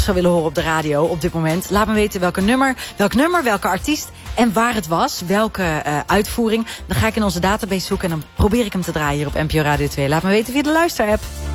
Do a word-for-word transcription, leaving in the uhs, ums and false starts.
terug zou willen horen op de radio op dit moment. Laat me weten welke nummer, welk nummer, welke artiest en waar het was. Welke uh, uitvoering. Dan ga ik in onze database zoeken en dan probeer ik hem te draaien hier op N P O Radio twee. Laat me weten via de luisterapp.